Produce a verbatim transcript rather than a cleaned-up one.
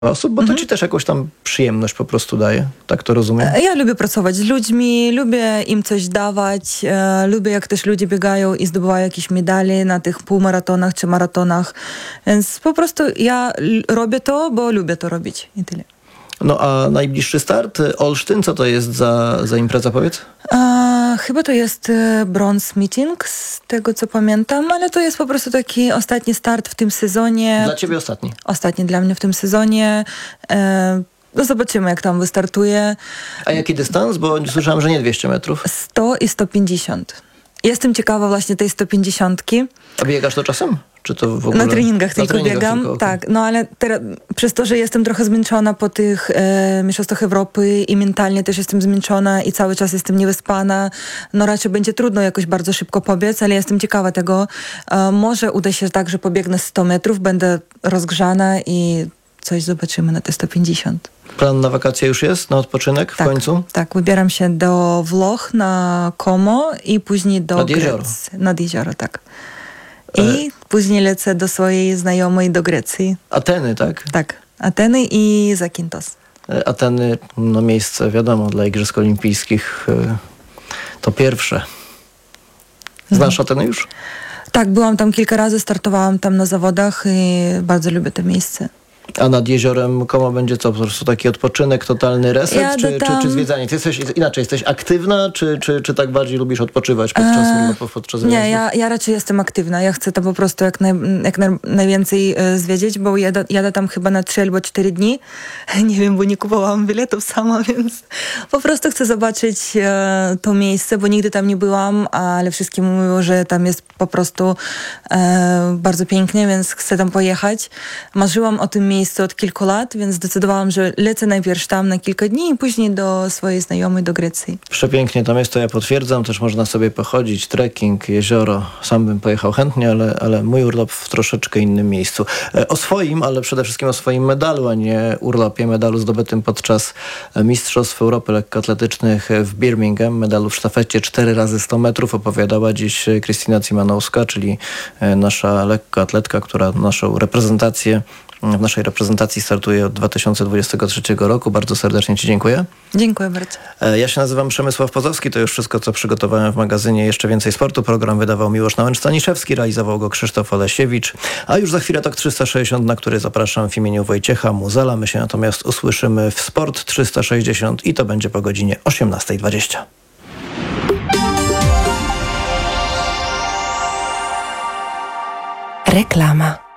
osób, bo to Mhm. ci też jakąś tam przyjemność po prostu daje. Tak to rozumiem? Ja lubię pracować z ludźmi, lubię im coś dawać, e, lubię jak też ludzie biegają i zdobywają jakieś medale na tych półmaratonach czy maratonach. Więc po prostu ja l- robię to, bo lubię to robić i tyle. No a najbliższy start? Olsztyn, co to jest za, za impreza, powiedz? E, chyba to jest e, Bronze Meeting, z tego co pamiętam, ale to jest po prostu taki ostatni start w tym sezonie. Dla ciebie ostatni. Ostatni dla mnie w tym sezonie. E, no zobaczymy, jak tam wystartuję. A jaki dystans? Bo słyszałem, że nie dwieście metrów. sto i sto pięćdziesiąt. Jestem ciekawa właśnie tej sto pięćdziesiątki. A biegasz to czasem? Czy to w ogóle? Na treningach Na tylko treningach biegam, tylko, okej. tak. No ale teraz, przez to, że jestem trochę zmęczona po tych e, mistrzostwach Europy i mentalnie też jestem zmęczona i cały czas jestem niewyspana, no raczej będzie trudno jakoś bardzo szybko pobiec, ale jestem ciekawa tego. E, może uda się tak, że pobiegnę sto metrów, będę rozgrzana i coś zobaczymy na te sto pięćdziesiąt. Plan na wakacje już jest? Na odpoczynek w Tak, końcu? tak. Wybieram się do Włoch na Como i później do Nad jezioro. Grecji. Nad jezioro, tak. I później lecę do swojej znajomej do Grecji. Ateny, tak? Tak, Ateny i Zakynthos. E, Ateny, no miejsce wiadomo, dla Igrzysk Olimpijskich e, to pierwsze. Znasz Ateny już? Tak, byłam tam kilka razy, startowałam tam na zawodach i bardzo lubię to miejsce. A nad jeziorem Como będzie co? Po prostu taki odpoczynek, totalny reset? Jadę Czy, czy, tam- czy zwiedzanie? Ty jesteś inaczej, jesteś aktywna, czy, czy, czy tak bardziej lubisz odpoczywać podczas urlopów, podczas wyjazdów? Nie, ja, ja raczej jestem aktywna. Ja chcę to po prostu jak, naj, jak naj, najwięcej e, zwiedzić, bo jadę, jadę tam chyba na trzy albo cztery dni. Nie wiem, bo nie kupowałam biletów sama, więc po prostu chcę zobaczyć e, to miejsce, bo nigdy tam nie byłam, ale wszystkim mówiło, że tam jest po prostu e, bardzo pięknie, więc chcę tam pojechać. Marzyłam o tym miejscu od kilku lat, więc zdecydowałam, że lecę najpierw tam na kilka dni i później do swojej znajomej do Grecji. Przepięknie tam jest, to ja potwierdzam. Też można sobie pochodzić, trekking, jezioro. Sam bym pojechał chętnie, ale, ale mój urlop w troszeczkę innym miejscu. E, O swoim, ale przede wszystkim o swoim medalu, a nie urlopie. Medalu zdobytym podczas Mistrzostw Europy Lekkoatletycznych w Birmingham. Medalu w sztafecie cztery razy sto metrów opowiadała dziś Krystyna Cymanowska, czyli e, nasza lekkoatletka, która naszą reprezentację w naszej reprezentacji startuje od dwa tysiące dwudziestego trzeciego roku. Bardzo serdecznie Ci dziękuję. Dziękuję bardzo. E, Ja się nazywam Przemysław Pozowski. To już wszystko, co przygotowałem w magazynie Jeszcze Więcej Sportu. Program wydawał Miłosz Nałęcz-Staniszewski, realizował go Krzysztof Olesiewicz. A już za chwilę Tok trzysta sześćdziesiąt, na który zapraszam w imieniu Wojciecha Muzela. My się natomiast usłyszymy w Sport trzysta sześćdziesiąt i to będzie po godzinie osiemnasta dwadzieścia. Reklama.